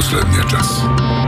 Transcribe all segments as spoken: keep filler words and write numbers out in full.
последния час.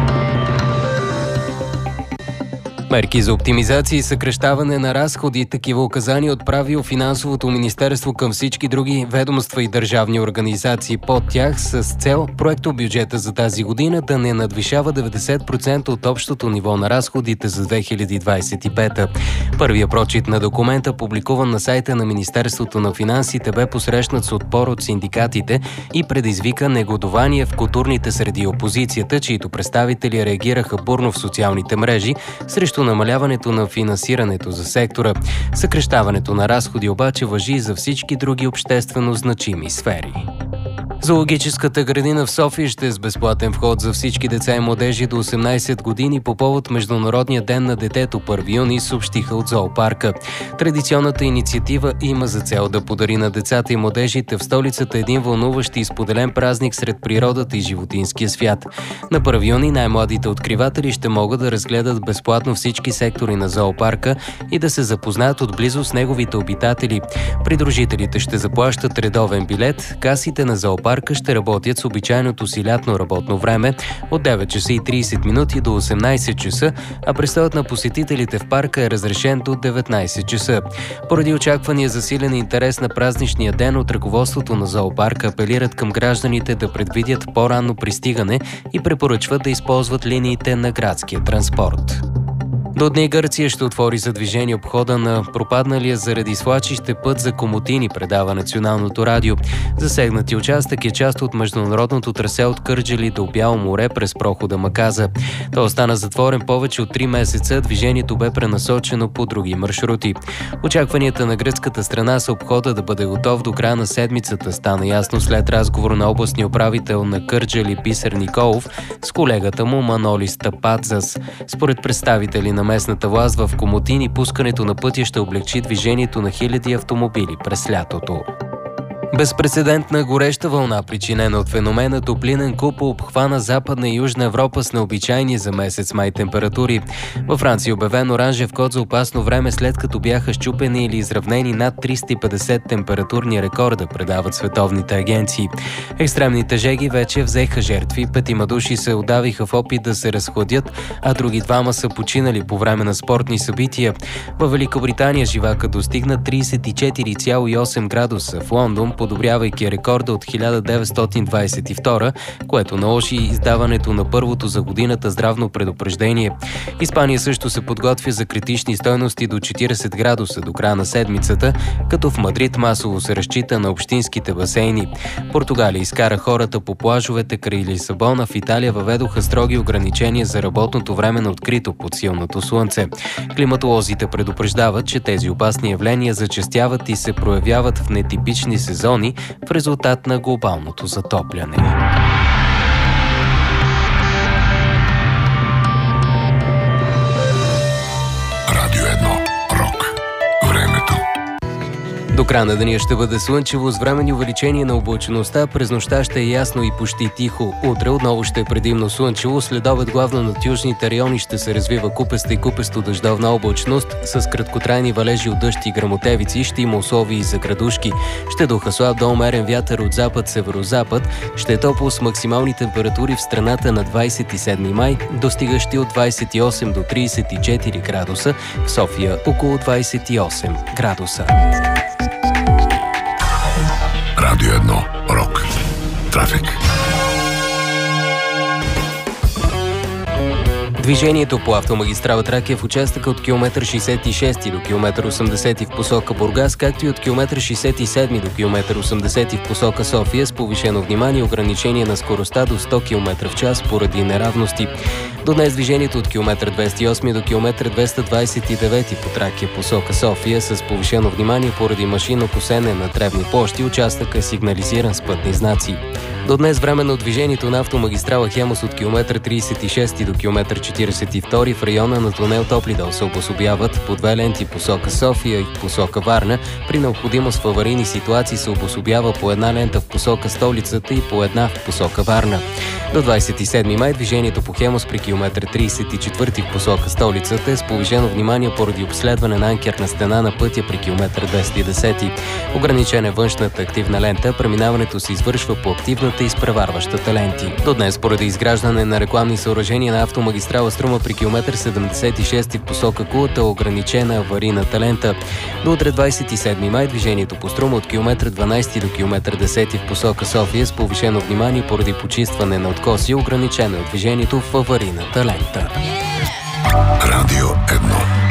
Мерки за оптимизация и съкращаване на разходи. Такива указания отправи Финансовото министерство към всички други ведомства и държавни организации под тях с цел проектобюджета за тази година да не надвишава деветдесет процента от общото ниво на разходите за две хиляди двадесет и пета. Първия прочит на документа, публикуван на сайта на Министерството на финансите, бе посрещнат с отпор от синдикатите и предизвика негодование в културните среди и опозицията, чието представители реагираха бурно в социалните мрежи срещу намаляването на финансирането за сектора. Съкращаването на разходи обаче важи и за всички други обществено значими сфери. Зоологическата градина в София ще е с безплатен вход за всички деца и младежи до осемнадесет години по повод Международния ден на детето първи юни, съобщиха от зоопарка. Традиционната инициатива има за цел да подари на децата и младежите в столицата един вълнуващ и споделен празник сред природата и животинския свят. На първи юни най-младите откриватели ще могат да разгледат безплатно всички сектори на зоопарка и да се запознаят отблизо с неговите обитатели. Придружителите ще заплащат редовен билет, касите на зоопарка парка ще работят с обичайното си лятно работно време от девет часа и тридесет минути до осемнадесет часа, а престоят на посетителите в парка е разрешен до деветнадесет часа. Поради очаквания засилен интерес на празничния ден, от ръководството на зоопарка апелират към гражданите да предвидят по-ранно пристигане и препоръчват да използват линиите на градския транспорт. До дни Гърция ще отвори за движение обхода на пропадналия заради свлачище път за Комотини, предава Националното радио. Засегнати участък е част от международното трасе от Кърджали до Бяло море през прохода Маказа. Той остана затворен повече от три месеца, движението бе пренасочено по други маршрути. Очакванията на гръцката страна са обхода да бъде готов до края на седмицата, стана ясно след разговор на областния управител на Кърджали Бисер Николов с колегата му Манолис Тападзас. Според представители на местната власт в Комотини, пускането на пътя ще облегчи движението на хиляди автомобили през лятото. Безпрецедентна гореща вълна, причинена от феномена топлинен купол, обхвана Западна и Южна Европа с необичайни за месец май температури. Във Франция е обявен оранжев код за опасно време, след като бяха счупени или изравнени над триста и петдесет температурни рекорда, предават световните агенции. Екстремните жеги вече взеха жертви, петима души се удавиха в опит да се разхладят, а други двама са починали по време на спортни събития. Във Великобритания живака достигна тридесет и четири цяло и осем градуса, в Лондон подобрявайки рекорда от хиляда деветстотин двадесет и втора, което наложи издаването на първото за годината здравно предупреждение. Испания също се подготвя за критични стойности до четиридесет градуса до края на седмицата, като в Мадрид масово се разчита на общинските басейни. Португалия изкара хората по плажовете край Лисабона, в Италия въведоха строги ограничения за работното време на открито под силното слънце. Климатолозите предупреждават, че тези опасни явления зачестяват и се проявяват в нетипични сезони в резултат на глобалното затопляне. Радио едно. Рок. Времето. До края на деня ще бъде слънчево с временни увеличение на облачността. През нощта ще е ясно и почти тихо. Утре отново ще е предимно слънчево. След обед главно над южните райони ще се развива купеста и купесто дъждовна облачност. С краткотрайни валежи от дъжд и гръмотевици ще има условия и за градушки. Ще духа слаб до умерен вятър от запад-северозапад. Ще е топло с максимални температури в страната на двадесет и седми май, достигащи от двадесет и осем до тридесет и четири градуса. В София около двадесет и осем градуса. Радио едно. Рок. Трафик. Движението по автомагистрала Тракия в участъка от километър шейсет и шести до километър осемдесети в посока Бургас, както и от километър шейсет и седми до километър осемдесети в посока София с повишено внимание и ограничение на скоростта до сто километра в час поради неравности. До днес движението от километър двеста и осми до километър двеста двадесет и девети по Тракия посока София с повишено внимание поради машинно косене на тревни площи, участък е сигнализиран с пътни знаци. До днес временно движението на автомагистрала Хемус от километър тридесет и шести до километър четиридесет и втори в района на тунел Топлидол се обособяват по две ленти посока София и посока Варна. При необходимост в аварийни ситуации се обособява по една лента в посока столицата и по една в посока Варна. До двадесет и седми май движението по Хемус при километър тридесет и четвърти в посока столицата е с повишено внимание поради обследване на анкерна стена на пътя при километър двеста и десети. Ограничена е външната активна лента, преминаването се извършва по активната пътната изпреварващата ленти. До днес, поради изграждане на рекламни съоръжения на автомагистрала Струма при километър седемдесет и шест в посока Кулата е ограничена аварийната лента. До утре двадесет и седми май движението по Струма от километър дванадесети до километър десети в посока София с повишено внимание поради почистване на откоси, ограничено е движението в аварийната лента. Радио едно.